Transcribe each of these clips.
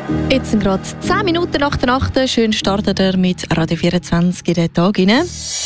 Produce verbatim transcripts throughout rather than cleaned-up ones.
Jetzt sind gerade zehn Minuten nach der Nacht. Schön startet er mit Radio vierundzwanzig in den Tag hinein.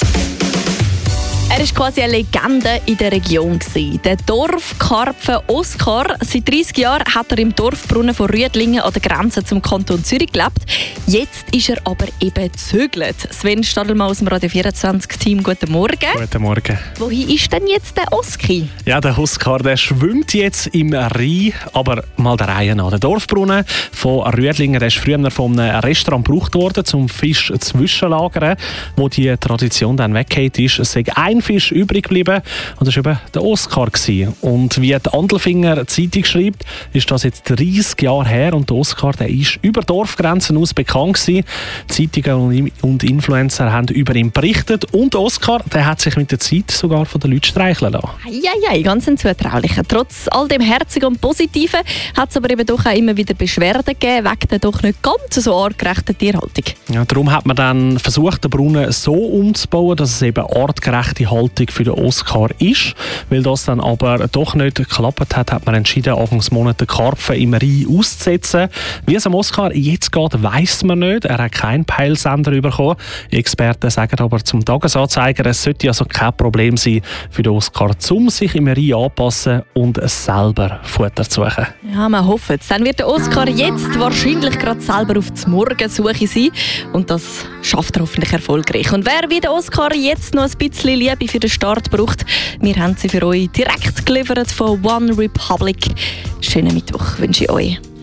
Er war quasi eine Legende in der Region. Der Dorfkarpfen Oskar. Seit dreissig Jahren hat er im Dorfbrunnen von Rüdlingen an der Grenze zum Kanton Zürich gelebt. Jetzt ist er aber eben gezögert. Sven Stadelmann aus dem Radio vierundzwanzig-Team, guten Morgen. Guten Morgen. Wohin ist denn jetzt der Oski? Ja, der Oskar, der schwimmt jetzt im Rhein, aber mal der Reihe nach. Der Dorfbrunnen von Rüdlingen, der ist früher von einem Restaurant gebraucht worden, zum Fisch zwischenlagern. Wo die Tradition dann weggeht ist, es sei ein Fisch übrig geblieben und das war eben der Oskar. Und wie die Andelfinger Zeitung schreibt, ist das jetzt dreissig Jahre her und der Oskar, der ist über Dorfgrenzen aus bekannt gewesen. Zeitungen und Influencer haben über ihn berichtet und der Oskar, der hat sich mit der Zeit sogar von den Leuten streicheln lassen. Ja, ja, ganz ein Zutraulicher. Trotz all dem Herzigen und Positiven hat es aber eben doch auch immer wieder Beschwerden gegeben, wegen der doch nicht ganz so artgerechten Tierhaltung. Ja, darum hat man dann versucht, den Brunnen so umzubauen, dass es eben artgerechte Haltung für den Oskar ist. Weil das dann aber doch nicht geklappt hat, hat man entschieden, Anfangs Monat den Karpfen im Rhein auszusetzen. Wie es am Oskar jetzt geht, weiss man nicht. Er hat keinen Peilsender bekommen. Experten sagen aber zum Tagesanzeiger, es sollte also kein Problem sein für den Oskar, um sich im Rhein anpassen und selber Futter zu suchen. Ja, man hofft es. Dann wird der Oskar jetzt wahrscheinlich gerade selber auf die Morgensuche sein. Und das schafft er hoffentlich erfolgreich. Und wer wie der Oskar jetzt noch ein bisschen Liebe für den Start braucht, wir haben sie für euch direkt geliefert von One Republic. Schönen Mittwoch wünsche ich euch.